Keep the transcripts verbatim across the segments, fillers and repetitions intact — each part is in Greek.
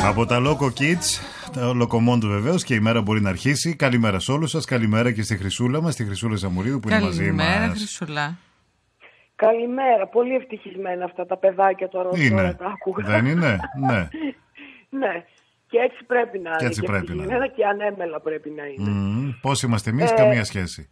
Από τα Loco Kids, τα Locomondo βεβαίως, και η μέρα μπορεί να αρχίσει. Καλημέρα σε όλους σας, καλημέρα και στη Χρυσούλα μας, στη Χρυσούλα Ζαμουρίδου που καλημέρα, είναι μαζί μας. Καλημέρα Χρυσούλα. Καλημέρα, πολύ ευτυχισμένα αυτά τα παιδάκια τώρα. Είναι, τα ακούγα. δεν είναι, ναι. Ναι, και έτσι πρέπει να και είναι. Έτσι και πρέπει να είναι. Και ανέμελα πρέπει να είναι. Mm, πώς είμαστε εμείς, ε... καμία σχέση.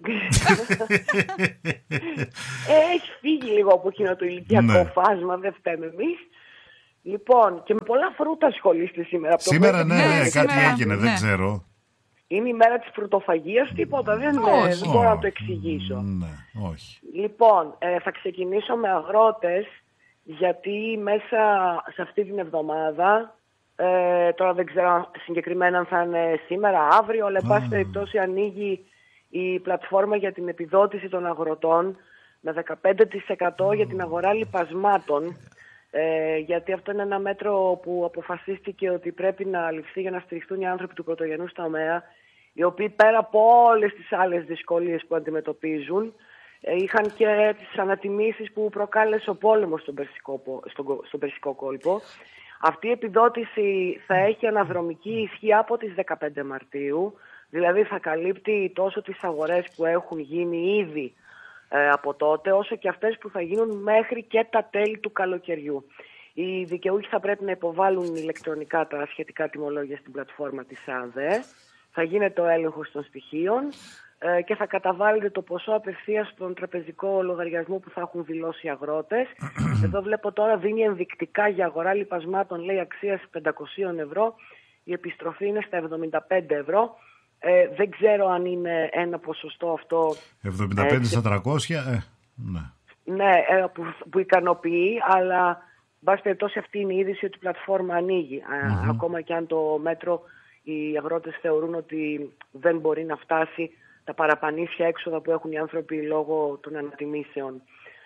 Έχει φύγει λίγο από εκείνο το ηλικιακό ναι. φάσμα, δεν φταίμε εμείς. Λοιπόν, και με πολλά φρούτα ασχολείστε σήμερα. Σήμερα ναι, ναι, ναι, κάτι σήμερα, έγινε, ναι. δεν ξέρω. Είναι η μέρα της φρουτοφαγίας, τίποτα, δεν, όχι, δεν μπορώ να το εξηγήσω. Ναι, όχι. Λοιπόν, ε, θα ξεκινήσω με αγρότες, γιατί μέσα σε αυτή την εβδομάδα, ε, τώρα δεν ξέρω συγκεκριμένα αν θα είναι σήμερα, αύριο, αλλά εν πάση περιπτώσει ανοίγει η πλατφόρμα για την επιδότηση των αγροτών με δεκαπέντε τοις εκατό για την αγορά λιπασμάτων, ε, γιατί αυτό είναι ένα μέτρο που αποφασίστηκε ότι πρέπει να ληφθεί για να στηριχθούν οι άνθρωποι του πρωτογενούς τομέα, οι οποίοι πέρα από όλες τις άλλες δυσκολίες που αντιμετωπίζουν, ε, είχαν και τις ανατιμήσεις που προκάλεσε ο πόλεμος στον Περσικό, στον, στον Περσικό κόλπο. Αυτή η επιδότηση θα έχει αναδρομική ισχύ από τις δεκαπέντε Μαρτίου, δηλαδή θα καλύπτει τόσο τις αγορές που έχουν γίνει ήδη ε, από τότε, όσο και αυτές που θα γίνουν μέχρι και τα τέλη του καλοκαιριού. Οι δικαιούχοι θα πρέπει να υποβάλουν ηλεκτρονικά τα σχετικά τιμολόγια στην πλατφόρμα της ΑΔΕ, θα γίνεται ο έλεγχος των στοιχείων ε, και θα καταβάλλεται το ποσό απευθείας στον τραπεζικό λογαριασμό που θα έχουν δηλώσει οι αγρότες. Εδώ βλέπω τώρα δίνει ενδεικτικά για αγορά λιπασμάτων, λέει αξίας πεντακόσια ευρώ, η επιστροφή είναι στα εβδομήντα πέντε ευρώ. Ε, δεν ξέρω αν είναι ένα ποσοστό αυτό εβδομήντα πέντε στα τριακόσια ε, ναι, ναι ε, που, που ικανοποιεί, αλλά μπας περιπτώσει αυτή είναι η είδηση ότι η πλατφόρμα ανοίγει. Mm-hmm. Α, ακόμα και αν το μέτρο οι αγρότες θεωρούν ότι δεν μπορεί να φτάσει τα παραπανήσια έξοδα που έχουν οι άνθρωποι λόγω των ανατιμήσεων.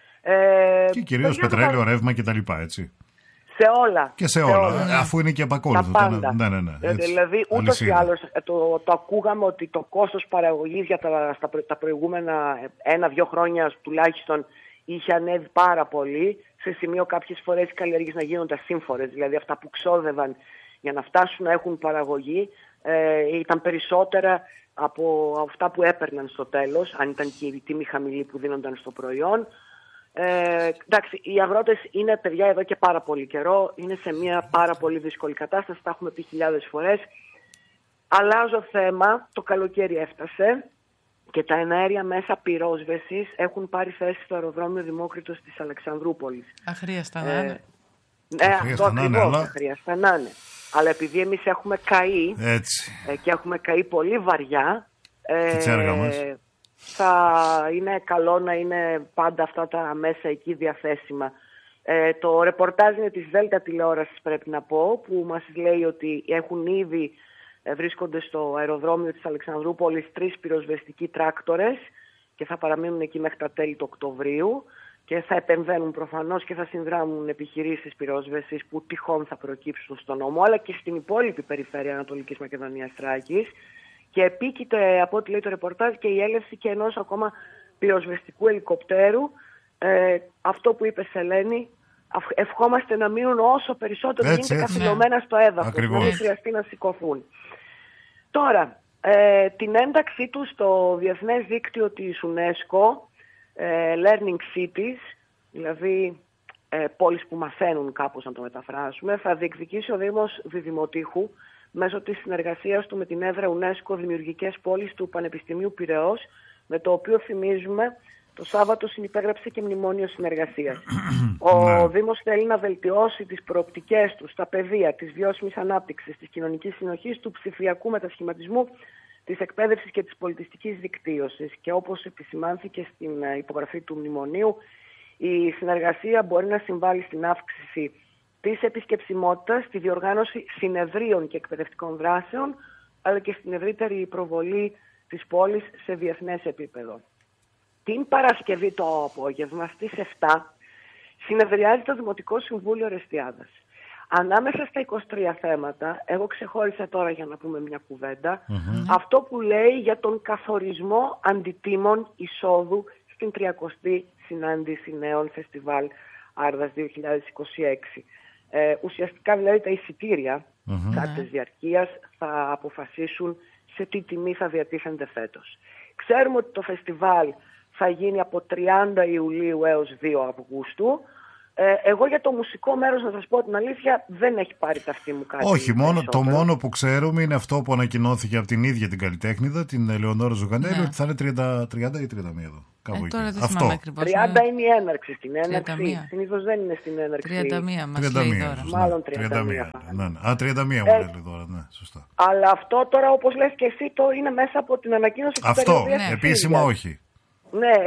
Ε, και κυρίως πετρέλαιο, θα... ρεύμα κτλ. Έτσι. Σε όλα. Και σε, σε όλα, όλα, ναι. Αφού είναι και επακόλουθο. Τα πάντα. Ναι, ναι, ναι, έτσι. Δηλαδή, ούτως ή άλλως το, το ακούγαμε ότι το κόστος παραγωγής για τα, στα, τα προηγούμενα ένα-δύο χρόνια τουλάχιστον είχε ανέβει πάρα πολύ. Σε σημείο κάποιες φορές οι καλλιέργειες να γίνονται ασύμφορες. Δηλαδή, αυτά που ξόδευαν για να φτάσουν να έχουν παραγωγή ε, ήταν περισσότερα από αυτά που έπαιρναν στο τέλος, αν ήταν και η τιμή χαμηλή που δίνονταν στο προϊόν. Ε, εντάξει, οι αγρότες είναι παιδιά εδώ και πάρα πολύ καιρό, είναι σε μια πάρα πολύ δύσκολη κατάσταση, τα έχουμε πει χιλιάδες φορές. Αλλάζω θέμα, το καλοκαίρι έφτασε και τα εναέρια μέσα πυρόσβεσης έχουν πάρει θέση στο αεροδρόμιο Δημόκριτος της Αλεξανδρούπολης. Αχρίαστα να ε, είναι. Ναι, αυτό ακριβώς, αχρίαστα να είναι. Αλλά επειδή εμείς έχουμε καεί ε, και έχουμε καεί πολύ βαριά, ε, θα είναι καλό να είναι πάντα αυτά τα μέσα εκεί διαθέσιμα. Ε, το ρεπορτάζ είναι της Δέλτα τηλεόρασης, πρέπει να πω, που μας λέει ότι έχουν ήδη ε, βρίσκονται στο αεροδρόμιο της Αλεξανδρούπολης τρεις πυροσβεστικοί τράκτορες και θα παραμείνουν εκεί μέχρι τα τέλη του Οκτωβρίου και θα επεμβαίνουν προφανώς και θα συνδράμουν επιχειρήσεις πυρόσβεσης που τυχόν θα προκύψουν στον νόμο, αλλά και στην υπόλοιπη περιφέρεια Ανατολικής Μακεδονίας Θράκης. Και επίκειται, από ό,τι λέει το ρεπορτάζ, και η έλευση και ενός ακόμα πυροσβεστικού ελικοπτέρου. Ε, αυτό που είπε Σελένη, ευχόμαστε να μείνουν όσο περισσότερο γίνεται καθυλωμένα ναι. στο έδαφος, να μην χρειαστεί να σηκωθούν. Τώρα, ε, την ένταξή του στο Διεθνές Δίκτυο της UNESCO, ε, Learning Cities, δηλαδή ε, πόλεις που μαθαίνουν κάπως να το μεταφράσουμε, θα διεκδικήσει ο Δήμος Διδημοτήχου μέσω της συνεργασίας του με την έδρα UNESCO Δημιουργικές Πόλεις του Πανεπιστημίου Πειραιώς, με το οποίο θυμίζουμε το Σάββατο συνυπέγραψε και μνημόνιο συνεργασίας. Ο Δήμος θέλει να βελτιώσει τις προοπτικές του στα πεδία της βιώσιμης ανάπτυξης, της κοινωνικής συνοχής, του ψηφιακού μετασχηματισμού, της εκπαίδευσης και της πολιτιστικής δικτύωσης. Και όπως επισημάνθηκε στην υπογραφή του μνημονίου, η συνεργασία μπορεί να συμβάλλει στην αύξηση της επισκεψιμότητας, στη διοργάνωση συνεδρίων και εκπαιδευτικών δράσεων, αλλά και στην ευρύτερη προβολή της πόλης σε διεθνές επίπεδο. Την Παρασκευή το απόγευμα στις επτά συνεδριάζει το Δημοτικό Συμβούλιο Ρεστιάδας. Ανάμεσα στα είκοσι τρία θέματα, εγώ ξεχώρισα τώρα για να πούμε μια κουβέντα, mm-hmm. αυτό που λέει για τον καθορισμό αντιτίμων εισόδου στην τριακοστή συνάντηση νέων φεστιβάλ Άρδας δύο χιλιάδες είκοσι έξι. Ε, ουσιαστικά δηλαδή τα εισιτήρια mm-hmm. κάποιες διαρκείας θα αποφασίσουν σε τι τιμή θα διατίθενται φέτος. Ξέρουμε ότι το φεστιβάλ θα γίνει από τριάντα Ιουλίου έως δύο Αυγούστου. Ε, εγώ για το μουσικό μέρος, να σας πω την αλήθεια, δεν έχει πάρει ταυτή μου κάτι. Όχι, μόνο, το μόνο που ξέρουμε είναι αυτό που ανακοινώθηκε από την ίδια την καλλιτέχνηδα, την Ελεονόρα Ζουγανέλη, ναι. ότι θα είναι τριάντα, τριάντα ή τριάντα μία εδώ. Κάπου ε, τώρα εκεί. Δεν αυτό. Ακριβώς, τριάντα είναι η έναρξη. Στην έναρξη συνήθως δεν είναι στην έναρξη. τριάντα μία μας λέει τώρα. Μάλλον τριάντα μία. Ναι, ναι. Α, τριάντα μία μου λέει τώρα, ναι, σωστά. Αλλά αυτό τώρα, όπως λες και εσύ, το είναι μέσα από την ανακοίνωση της Αυτό, ναι. επίσημα όχι. Ναι,